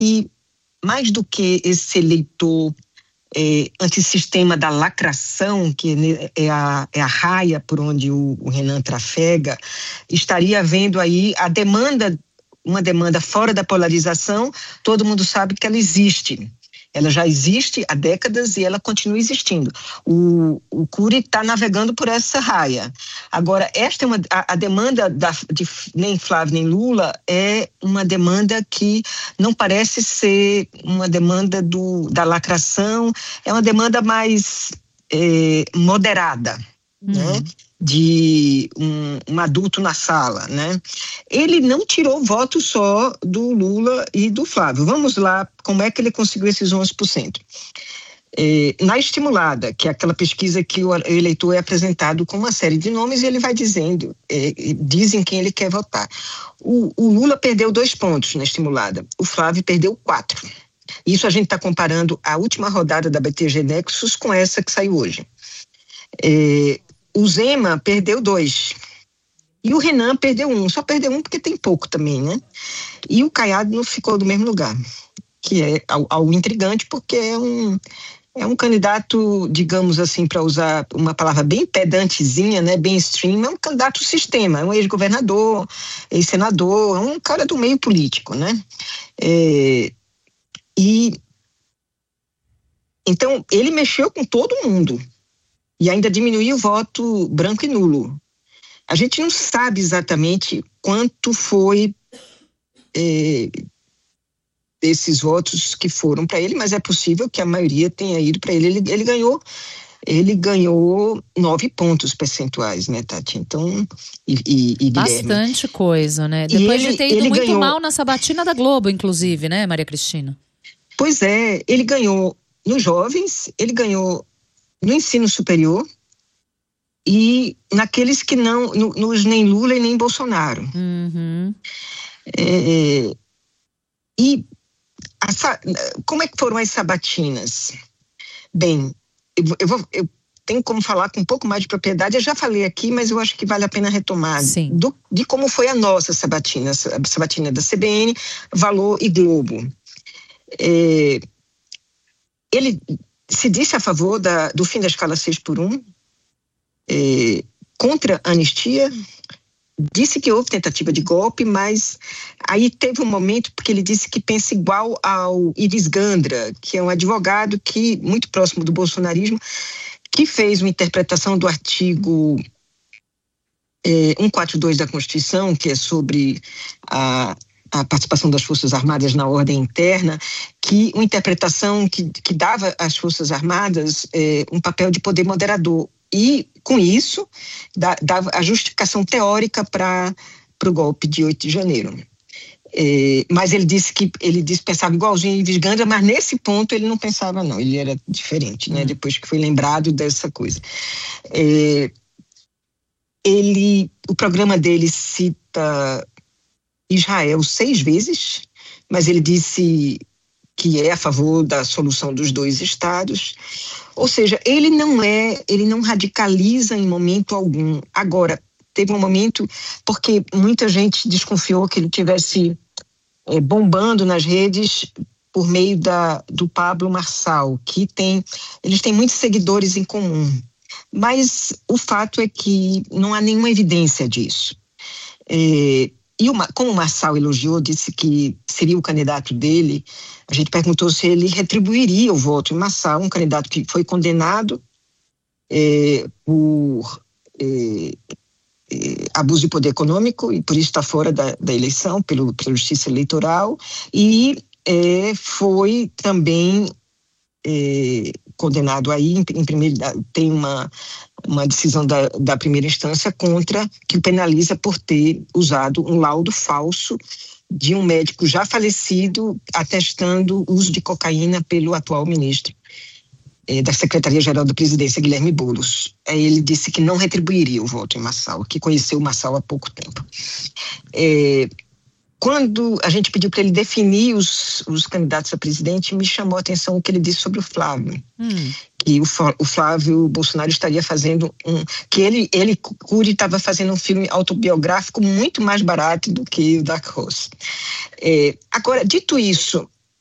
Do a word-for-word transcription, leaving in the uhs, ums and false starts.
que, mais do que esse eleitor é, antissistema da lacração, que é a, é a raia por onde o, o Renan trafega, estaria havendo aí a demanda, uma demanda fora da polarização. Todo mundo sabe que ela existe. Ela já existe há décadas e ela continua existindo. O, o Cury está navegando por essa raia. Agora, esta é uma, a, a demanda da, de nem Flávio nem Lula é uma demanda que não parece ser uma demanda do, da lacração, é uma demanda mais é, moderada, uhum. né? De um, um adulto na sala, né? Ele não tirou voto só do Lula e do Flávio. Vamos lá, como é que ele conseguiu esses onze por cento? É, na estimulada, que é aquela pesquisa que o eleitor é apresentado com uma série de nomes e ele vai dizendo, é, dizem quem ele quer votar. O, o Lula perdeu dois pontos na estimulada, o Flávio perdeu quatro. Isso a gente está comparando a última rodada da B T G Nexus com essa que saiu hoje. É, O Zema perdeu dois. E o Renan perdeu um. Só perdeu um porque tem pouco também, né? E o Caiado não ficou do mesmo lugar. Que é algo intrigante, porque é um, é um candidato, digamos assim, para usar uma palavra bem pedantezinha, né? Bem extreme, é um candidato sistema. É um ex-governador, ex-senador, é um cara do meio político, né? É, e... Então, ele mexeu com todo mundo. E ainda diminuiu o voto branco e nulo. A gente não sabe exatamente quanto foi é, esses votos que foram para ele, mas é possível que a maioria tenha ido para ele. ele. Ele ganhou, ele ganhou nove pontos percentuais, né, Tati? Então, e, e, e bastante coisa, né? Depois ele, de ter ido muito ganhou... mal na sabatina da Globo, inclusive, né, Maria Cristina? Pois é, ele ganhou nos jovens, ele ganhou no ensino superior e naqueles que não, no, nos nem Lula e nem Bolsonaro. Uhum. É, e a, como é que foram as sabatinas? Bem, eu, eu, vou, eu tenho como falar com um pouco mais de propriedade, eu já falei aqui, mas eu acho que vale a pena retomar do, de como foi a nossa sabatina, a sabatina da C B N, Valor e Globo. É, ele se disse a favor da, do fim da escala seis por um, é, contra a anistia, disse que houve tentativa de golpe, mas aí teve um momento porque ele disse que pensa igual ao Iris Gandra, que é um advogado que, muito próximo do bolsonarismo, que fez uma interpretação do artigo é, cento e quarenta e dois da Constituição, que é sobre a a participação das Forças Armadas na ordem interna, que uma interpretação que, que dava às Forças Armadas é, um papel de poder moderador. E, com isso, da, dava a justificação teórica para o golpe de oito de janeiro. É, mas ele disse que ele disse, pensava igualzinho em Visganda, mas nesse ponto ele não pensava, não. Ele era diferente, né? Hum. Depois que foi lembrado dessa coisa. É, ele, o programa dele cita Israel seis vezes, mas ele disse que é a favor da solução dos dois estados. Ou seja, ele não é, ele não radicaliza em momento algum. Agora, teve um momento, porque muita gente desconfiou que ele tivesse é, bombando nas redes por meio da, do Pablo Marçal, que tem, eles têm muitos seguidores em comum. Mas o fato é que não há nenhuma evidência disso. É, E uma, como o Marçal elogiou, disse que seria o candidato dele, a gente perguntou se ele retribuiria o voto. E Marçal, um candidato que foi condenado é, por é, é, abuso de poder econômico e por isso está fora da, da eleição, pelo, pela justiça eleitoral, e é, foi também é, condenado aí, em, em primeiro, tem uma... uma decisão da, da primeira instância contra, que o penaliza por ter usado um laudo falso de um médico já falecido atestando o uso de cocaína pelo atual ministro eh, da Secretaria-Geral da Presidência, Guilherme Boulos. Aí ele disse que não retribuiria o voto em Marçal, que conheceu o Marçal há pouco tempo. Eh, Quando a gente pediu para ele definir os, os candidatos a presidente, me chamou a atenção o que ele disse sobre o Flávio. Hum. Que o, o Flávio Bolsonaro estaria fazendo um... Que ele, ele Cury, estava fazendo um filme autobiográfico muito mais barato do que o Dark Horse. É, agora, dito isso,